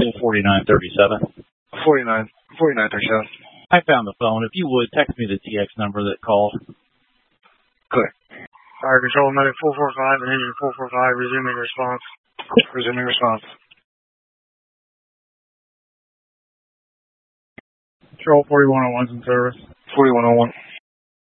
Still 4937. 4937. I found the phone. If you would, text me the TX number that called. Clear. Fire Control Medic 445 and Engine 445, resuming response. Resuming response. Control 4101's in service. 4101.